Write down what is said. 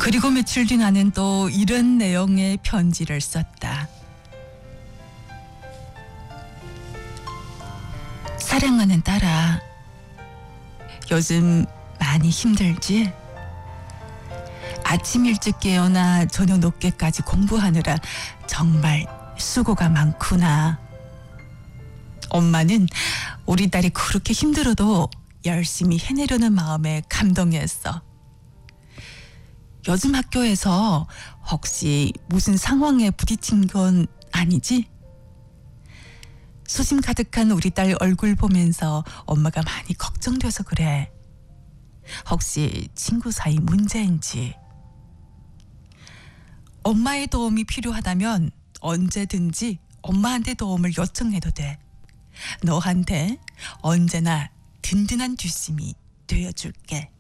그리고 며칠 뒤 나는 또 이런 내용의 편지를 썼다. 사랑하는 딸아, 요즘 많이 힘들지? 아침 일찍 깨어나 저녁 늦게까지 공부하느라 정말 수고가 많구나. 엄마는 우리 딸이 그렇게 힘들어도 열심히 해내려는 마음에 감동했어. 요즘 학교에서 혹시 무슨 상황에 부딪힌 건 아니지? 소심 가득한 우리 딸 얼굴 보면서 엄마가 많이 걱정돼서 그래. 혹시 친구 사이 문제인지. 엄마의 도움이 필요하다면 언제든지 엄마한테 도움을 요청해도 돼. 너한테 언제나 든든한 뒷심이 되어줄게.